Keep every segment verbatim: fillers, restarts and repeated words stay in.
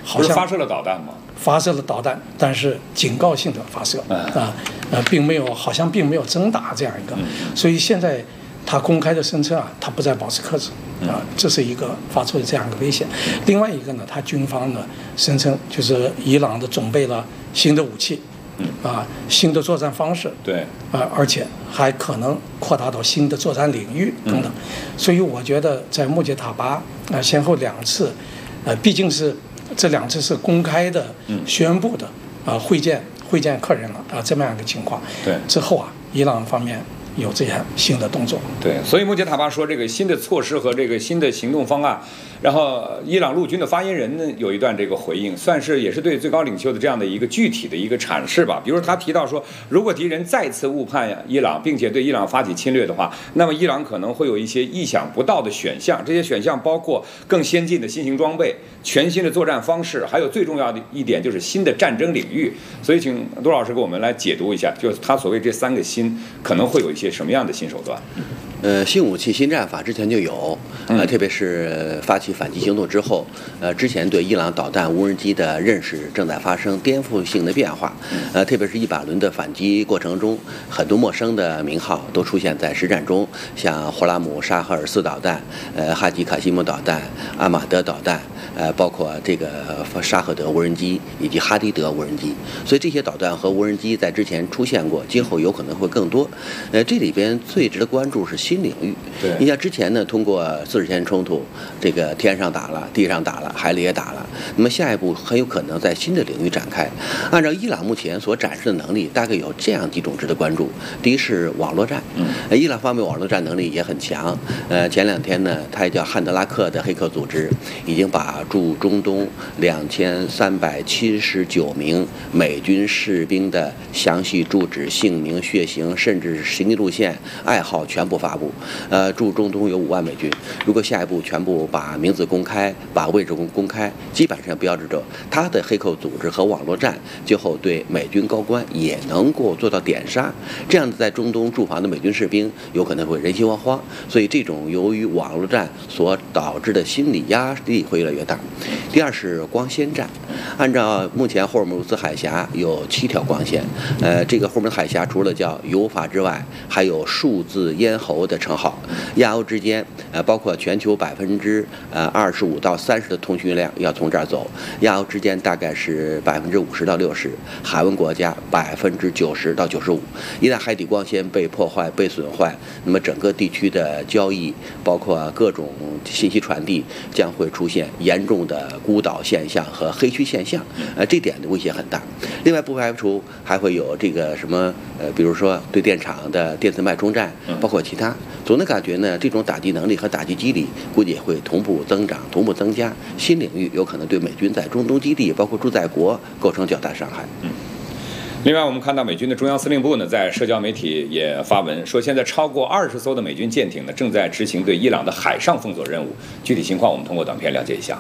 好像发射了导弹吗？ 发射了导弹，但是警告性的发射啊，呃，并没有，好像并没有真打这样一个，所以现在他公开的声称啊，他不再保持克制啊，这是一个发出的这样一个危险。另外一个呢，他军方呢声称就是伊朗的准备了新的武器，啊，新的作战方式， 对， 啊，而且还可能扩大到新的作战领域等等。所以我觉得在穆杰塔巴啊先后两次，呃，毕竟是。这两次是公开的宣布的啊，会见会见客人了啊，这么样一个情况。 对， 之后啊，伊朗方面有这样新的动作。 对，所以穆杰塔巴说这个新的措施和这个新的行动方案，然后伊朗陆军的发言人呢有一段这个回应，算是也是对最高领袖的这样的一个具体的一个阐释吧。比如他提到说，如果敌人再次误判伊朗，并且对伊朗发起侵略的话，那么伊朗可能会有一些意想不到的选项，这些选项包括更先进的新型装备、全新的作战方式，还有最重要的一点就是新的战争领域。所以请杜老师给我们来解读一下，就是他所谓这三个新可能会有一些什么样的新手段。 呃，新武器、新战法之前就有，呃，特别是发起反击行动之后，呃，之前对伊朗导弹、无人机的认识正在发生颠覆性的变化，呃，特别是一百轮的反击过程中，很多陌生的名号都出现在实战中，像霍拉姆沙赫尔斯导弹、呃，哈吉卡西姆导弹、阿马德导弹，呃，包括这个沙赫德无人机以及哈迪德无人机，所以这些导弹和无人机在之前出现过，今后有可能会更多。呃，这里边最值得关注是新领域。 对， 你像之前呢，通过四十天冲突，这个天上打了，地上打了，海里也打了，那么下一步很有可能在新的领域展开。按照伊朗目前所展示的能力，大概有这样几种值得关注。第一是网络战，呃，伊朗方面网络战能力也很强。呃，前两天呢，它叫汉德拉克的黑客组织已经把驻中东两千三百七十九名美军士兵的详细住址、姓名、血型，甚至是行进路线、爱好全部发布。呃，驻中东有五万美军，如果下一步全部把名字公开，把位置公公开，基本上标志着他的黑客组织和网络战最后对美军高官也能够做到点杀。这样子在中东驻防的美军士兵有可能会人心惶惶，所以这种由于网络战所导致的心理压力会越来越大。第二是光纤战，按照目前霍尔木兹海峡有七条光纤，呃，这个霍尔木兹海峡除了叫油法之外，还有数字咽喉的称号。亚欧之间，呃，包括全球百分之呃二十五到三十的通讯量要从这儿走，亚欧之间大概是百分之五十到六十，海湾国家百分之九十到九十五。一旦海底光纤被破坏、被损坏，那么整个地区的交易，包括各种信息传递，将会出现严重的孤岛现象和黑区现象，呃，这点的威胁很大。另外，不排除还会有这个什么，呃，比如说对电厂的电磁脉冲战，包括其他。总的感觉呢，这种打击能力和打击机理估计也会同步增长、同步增加。新领域有可能对美军在中东基地，包括驻在国构成较大伤害。 嗯。另外，我们看到美军的中央司令部呢，在社交媒体也发文说，现在超过二十艘的美军舰艇呢，正在执行对伊朗的海上封锁任务。具体情况，我们通过短片了解一下。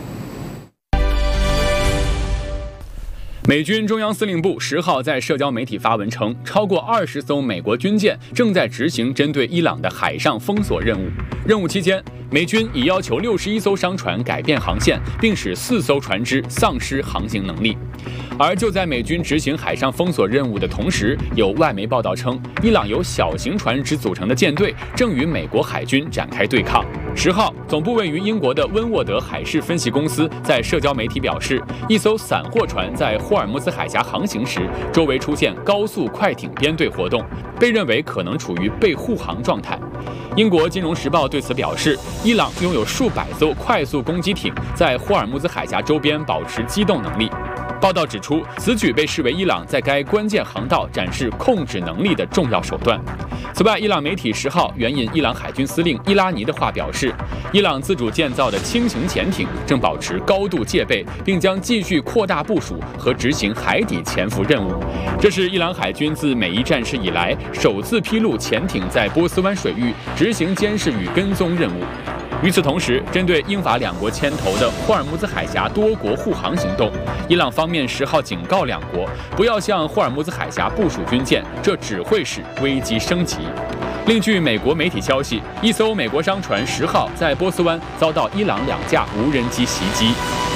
美军中央司令部十号在社交媒体发文称，超过二十艘美国军舰正在执行针对伊朗的海上封锁任务。任务期间，美军已要求六十一艘商船改变航线，并使四艘船只丧失航行能力。而就在美军执行海上封锁任务的同时，有外媒报道称，伊朗由小型船只组成的舰队正与美国海军展开对抗。十号，总部位于英国的温沃德海事分析公司在社交媒体表示，一艘散货船在霍尔木兹海峡航行时，周围出现高速快艇编队活动，被认为可能处于被护航状态。英国金融时报对此表示，伊朗拥有数百艘快速攻击艇在霍尔木兹海峡周边保持机动能力。报道指出，此举被视为伊朗在该关键航道展示控制能力的重要手段。此外，伊朗媒体十号援引伊朗海军司令伊拉尼的话表示，伊朗自主建造的轻型潜艇正保持高度戒备，并将继续扩大部署和执行海底潜伏任务。这是伊朗海军自美伊战事以来首次披露潜艇在波斯湾水域执行监视与跟踪任务。与此同时，针对英法两国牵头的霍尔木兹海峡多国护航行动，伊朗方面十号警告两国不要向霍尔木兹海峡部署军舰，这只会使危机升级。另据美国媒体消息，一艘美国商船十号在波斯湾遭到伊朗两架无人机袭击。